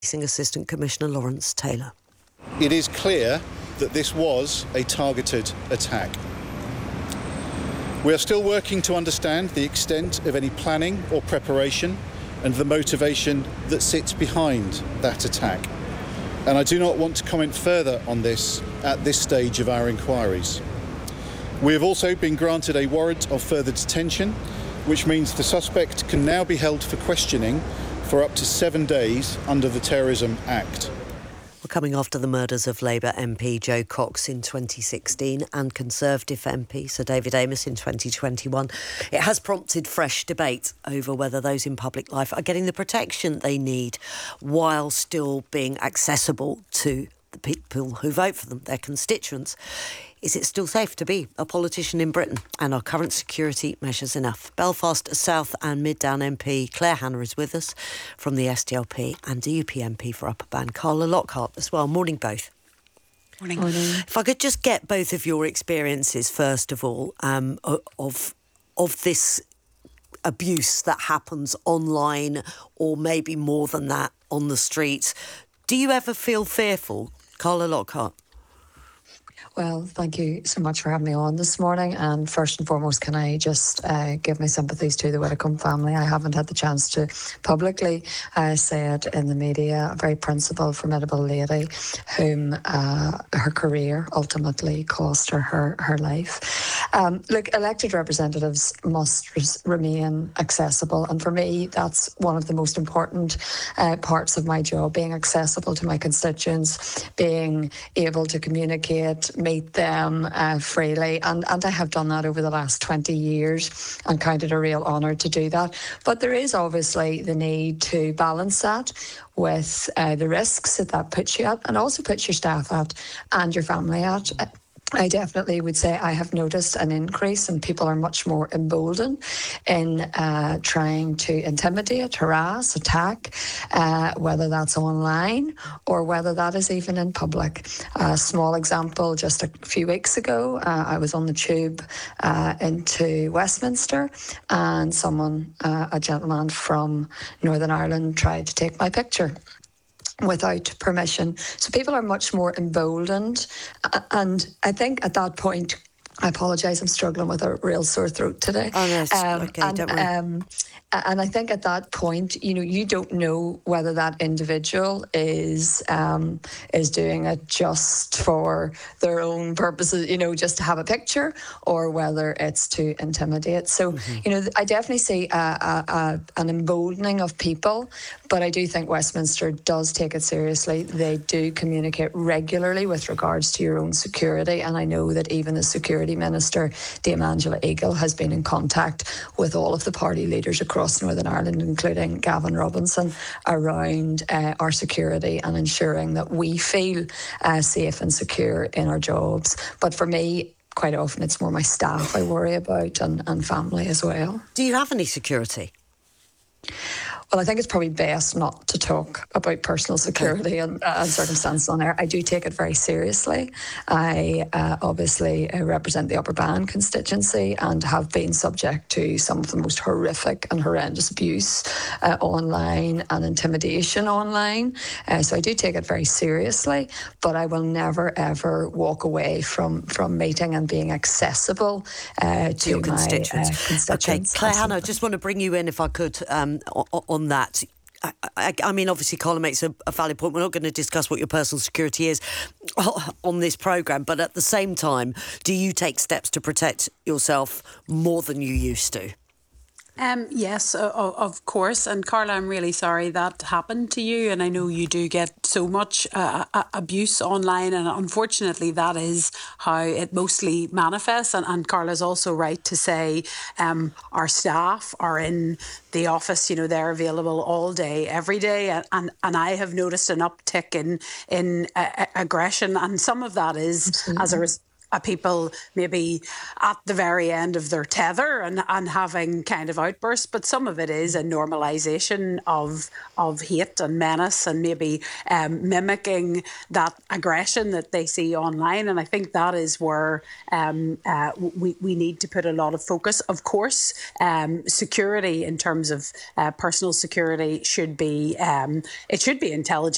Assistant Commissioner Lawrence Taylor. It is clear that this was a targeted attack. We are still working to understand the extent of any planning or preparation and the motivation that sits behind that attack. And I do not want to comment further on this at this stage of our inquiries. We have also been granted a warrant of further detention, which means the suspect can now be held for questioning for up to 7 days under the Terrorism Act. We're coming after the murders of Labour MP Jo Cox in 2016 and Conservative MP Sir David Amess in 2021. It has prompted fresh debate over whether those in public life are getting the protection they need while still being accessible to the people who vote for them, their constituents. Is it still safe to be a politician in Britain? And are current security measures enough? Belfast South and Mid Down MP Claire Hanna is with us from the SDLP and DUP MP for Upper Bann, Carla Lockhart as well. Morning both. Morning. If I could just get both of your experiences, first of all, of this abuse that happens online or maybe more than that on the street. Do you ever feel fearful? Carla Lockhart. Well, thank you so much for having me on this morning. And first and foremost, can I just give my sympathies to the Widdicombe family? I haven't had the chance to publicly say it in the media. A very principled, formidable lady whom her career ultimately cost her life. Look, elected representatives must remain accessible. And for me, that's one of the most important parts of my job, being accessible to my constituents, being able to communicate, meet them freely, and I have done that over the last 20 years and count it a real honour to do that. But there is obviously the need to balance that with the risks that puts you at and also puts your staff at and your family at. I definitely would say I have noticed an increase and people are much more emboldened in trying to intimidate, harass, attack, whether that's online or whether that is even in public. A small example, just a few weeks ago, I was on the tube into Westminster and someone, a gentleman from Northern Ireland, tried to take my picture without permission. So people are much more emboldened. And I think at that point, I apologise, I'm struggling with a real sore throat today. Oh, yes. Okay, don't worry. And I think at that point, you don't know whether that individual is doing it just for their own purposes, just to have a picture, or whether it's to intimidate. So, I definitely see an emboldening of people, but I do think Westminster does take it seriously. They do communicate regularly with regards to your own security, and I know that even the Security Minister, Dame Angela Eagle, has been in contact with all of the party leaders across Northern Ireland, including Gavin Robinson, around our security and ensuring that we feel safe and secure in our jobs. But for me, quite often it's more my staff I worry about and family as well. Do you have any security? Well, I think it's probably best not to talk about personal security and circumstances on air. I do take it very seriously. I obviously represent the Upper Bann constituency and have been subject to some of the most horrific and horrendous abuse online and intimidation online. So I do take it very seriously, but I will never, ever walk away from meeting and being accessible to your my constituents. Okay, Claire Hanna, I just want to bring you in, if I could, on that. I mean, obviously, Colin makes a valid point. We're not going to discuss what your personal security is on this programme, but at the same time, do you take steps to protect yourself more than you used to? Yes, of course. And Carla, I'm really sorry that happened to you. And I know you do get so much abuse online. And unfortunately, that is how it mostly manifests. And Carla's also right to say our staff are in the office, they're available all day, every day. And I have noticed an uptick in aggression. And some of that is Absolutely. As a result. People maybe at the very end of their tether and having kind of outbursts, but some of it is a normalisation of hate and menace and maybe mimicking that aggression that they see online. And I think that is where we need to put a lot of focus. Of course, security in terms of personal security should be intelligent.